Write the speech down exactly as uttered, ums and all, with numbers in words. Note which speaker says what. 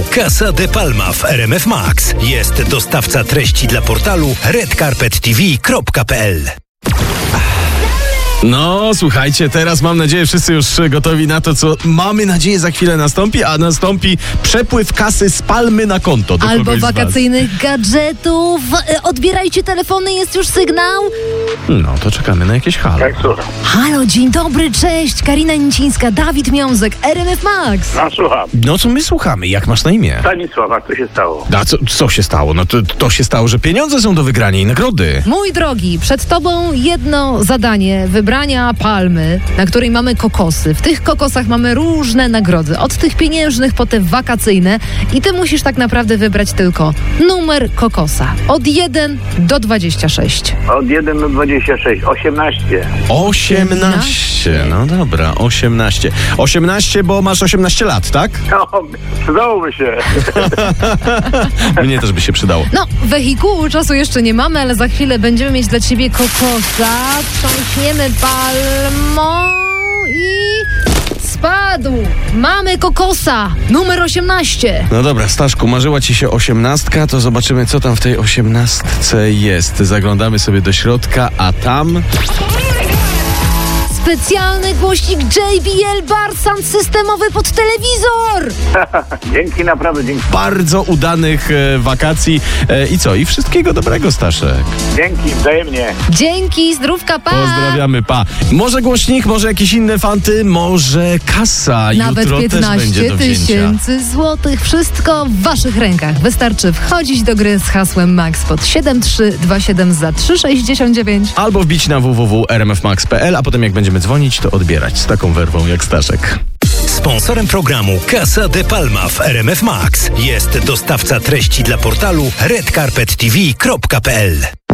Speaker 1: Casa de Palma w R M F Max. Jest dostawca treści dla portalu red carpet t v kropka p l.
Speaker 2: No, słuchajcie, teraz mam nadzieję, wszyscy już gotowi na to, co mamy nadzieję za chwilę nastąpi, a nastąpi przepływ kasy z Palmy na konto do
Speaker 3: albo
Speaker 2: kogoś z was.
Speaker 3: wakacyjnych gadżetów. Odbierajcie telefony, jest już sygnał.
Speaker 2: No, to czekamy na jakieś halo.
Speaker 4: Tak, słucham.
Speaker 3: Halo, dzień dobry, cześć. Karina Nicińska, Dawid Miązek, R M F Max.
Speaker 4: No, słucham.
Speaker 2: No, co my słuchamy? Jak masz na imię?
Speaker 4: Stanisław, a co się stało?
Speaker 2: A co, co się stało? No to, to się stało, że pieniądze są do wygrania i nagrody.
Speaker 3: Mój drogi, przed tobą jedno zadanie, wybrania palmy, na której mamy kokosy. W tych kokosach mamy różne nagrody, od tych pieniężnych po te wakacyjne i ty musisz tak naprawdę wybrać tylko numer kokosa. Od jeden do dwudziestu sześciu.
Speaker 4: Od jeden do dwudziestu sześciu. osiemnaście.
Speaker 2: osiemnaście. No dobra, osiemnaście. osiemnaście, bo masz osiemnaście lat, tak?
Speaker 4: No, przydałoby się.
Speaker 2: Mnie też by się przydało.
Speaker 3: No, wehikułu czasu jeszcze nie mamy, ale za chwilę będziemy mieć dla ciebie kokosa. Trząśniemy palmą i spadł. Mamy kokosa. Numer osiemnaście.
Speaker 2: No dobra, Staszku, marzyła ci się osiemnastka, to zobaczymy, co tam w tej osiemnastce jest. Zaglądamy sobie do środka, a tam...
Speaker 3: Specjalny głośnik J B L Bar Sound systemowy pod telewizor.
Speaker 4: Dzięki, naprawdę dzięki.
Speaker 2: Bardzo udanych e, wakacji e, i co? I wszystkiego dobrego, Staszek.
Speaker 4: Dzięki, wzajemnie.
Speaker 3: Dzięki, zdrówka, pa.
Speaker 2: Pozdrawiamy, pa. Może głośnik, może jakieś inne fanty, może kasa.
Speaker 3: Nawet
Speaker 2: Jutro też będzie
Speaker 3: piętnaście
Speaker 2: do wzięcia.
Speaker 3: tysięcy złotych. Wszystko w waszych rękach. Wystarczy wchodzić do gry z hasłem Max pod siedem trzy dwa siedem za trzy sześć dziewięć.
Speaker 2: Albo wbić na w w w kropka r m f max kropka p l, a potem jak będziemy dzwonić, to odbierać z taką werwą jak Staszek.
Speaker 1: Sponsorem programu Casa de Palma w R M F Max jest dostawca treści dla portalu red carpet t v kropka p l.